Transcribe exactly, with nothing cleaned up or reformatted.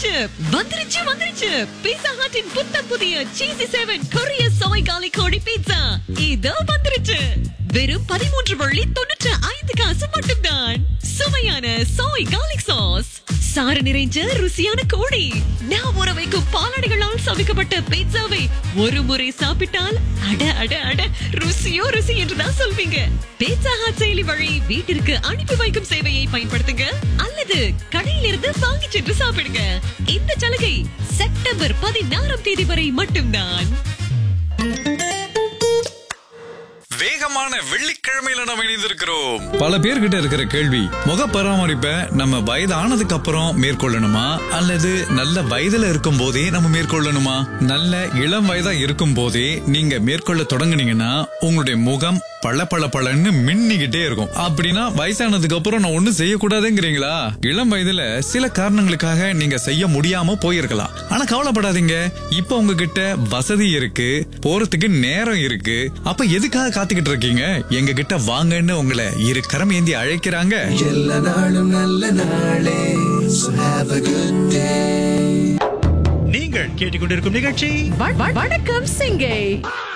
வந்துருச்சு வந்துருச்சு வந்துருச்சு பீட்சா ஹட்டின் புத்தம் புதிய சீசி செவன் கொரிய சோய் காலி கோழி பீட்சா இதோ வந்துருச்சு. வெறும் பதிமூன்று வள்ளி தொண்ணூற்று ஐந்து காசு மட்டும்தான். சுவையான சோய் கார்லிக் சாஸ், சாறு நிறைஞ்ச ருசியான கோழி, நான் ஊற வைக்கும் பாலாடைகளால் சமைக்கப்பட்ட பீட்சாவை ஒரு முறை சாப்பிட்டால் அட அட அட ருசியோ ருசி என்றுதான் சொல்வீங்க. பீட்சா ஹட் செயலி வழி வீட்டிற்கு அனுப்பி வைக்கும் சேவையை பயன்படுத்துங்க அல்லது கடையிலிருந்து வாங்கி சென்று சாப்பிடுங்க. இந்த சலுகை செப்டம்பர் பதினாறாம் தேதி வரை மட்டும்தான். வேகமான வெள்ளிக்கிழமையில நம்ம இணைந்திருக்கிறோம். பல பேர்கிட்ட இருக்கிற கேள்வி, முக பராமரிப்பை நம்ம வயதானதுக்கு அப்புறம் மேற்கொள்ளணுமா அல்லது நல்ல வயதுல இருக்கும் போதே நம்ம மேற்கொள்ளணுமா? நல்ல இளம் வயதா இருக்கும் போதே நீங்க மேற்கொள்ள தொடங்குனீங்கன்னா உங்களுடைய முகம் பல பல பலன்னு மின்னிக்கிட்டே இருக்கும். அப்படின்னா வயசானதுக்கு அப்புறம் நான் ஒண்ணும் செய்யக்கூடாதுங்கிறீங்களா? இளம் வயதுல சில காரணங்களுக்காக நீங்க செய்ய முடியாம போயிருக்கலாம். ஆனா கவலைப்படாதீங்க, இப்ப உங்ககிட்ட வசதி இருக்கு, போறதுக்கு நேரம் இருக்கு. அப்ப எதுக்காக காத்துக்கிட்டு இருக்கீங்க? எங்க கிட்ட வாங்கன்னு உங்களை இரு கரம் ஏந்தி அழைக்கிறாங்க. எல்லா நாளும் நல்ல நாளே. So have a good day. நீங்கள் கேட்டுக்கொண்டிருக்கும் நிகழ்ச்சி வணக்கம் சிங்கை.